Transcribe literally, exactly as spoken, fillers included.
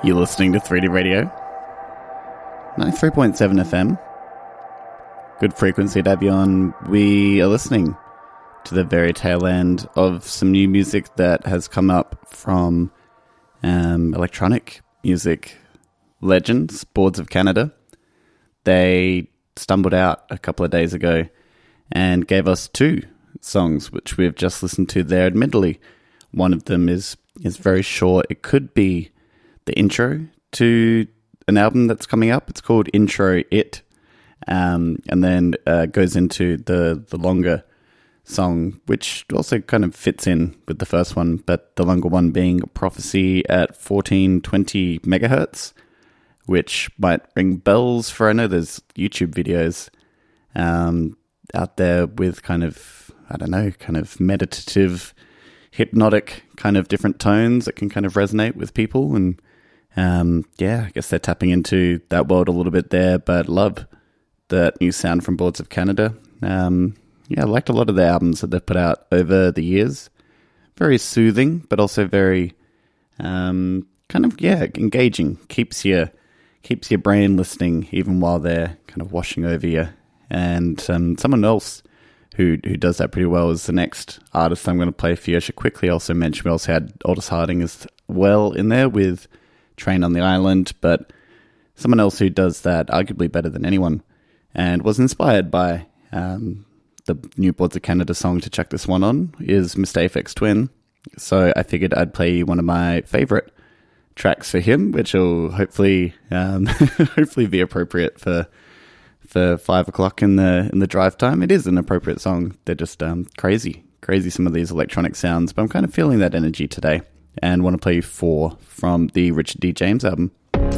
You're listening to three D Radio, ninety-three point seven F M. Good frequency to have you on. We are listening to the very tail end of some new music that has come up from um, electronic music legends, Boards of Canada. They stumbled out a couple of days ago and gave us two songs, which we've just listened to there. Admittedly, one of them is, is very short. It could be the intro to an album that's coming up. It's called Intro It, um, and then uh, goes into the, the longer song, which also kind of fits in with the first one, but the longer one being Prophecy at fourteen twenty megahertz, which might ring bells for, I know there's YouTube videos um, out there with kind of, I don't know, kind of meditative, hypnotic kind of different tones that can kind of resonate with people. And um, yeah, I guess they're tapping into that world a little bit there, but love that new sound from Boards of Canada. Um, yeah, I liked a lot of the albums that they've put out over the years. Very soothing, but also very um, kind of, yeah, engaging. Keeps you, keeps your brain listening even while they're kind of washing over you. And um, someone else who who does that pretty well is the next artist I'm going to play for you. I should quickly also mention we also had Aldous Harding as well in there with Train on the Island, but someone else who does that arguably better than anyone and was inspired by um, the new Boards of Canada song to chuck this one on is Mister Aphex Twin. So I figured I'd play one of my favorite tracks for him, which will hopefully um, hopefully be appropriate for for five o'clock in the in the drive time. It is an appropriate song. They're just um, crazy, crazy some of these electronic sounds, but I'm kind of feeling that energy today and want to play you four from the Richard D. James album.